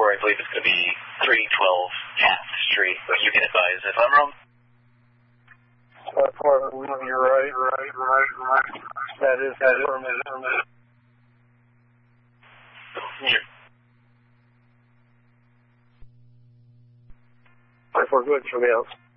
I believe it's going to be 312 Taft Street, but you can advise if I'm wrong. You're right. That is permitted. If we're good, somebody else.